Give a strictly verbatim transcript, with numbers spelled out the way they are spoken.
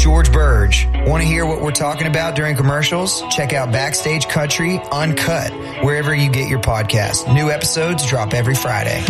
George Burge. Want to hear what we're talking about during commercials? Check out Backstage Country Uncut, wherever you get your podcast. New episodes drop every Friday.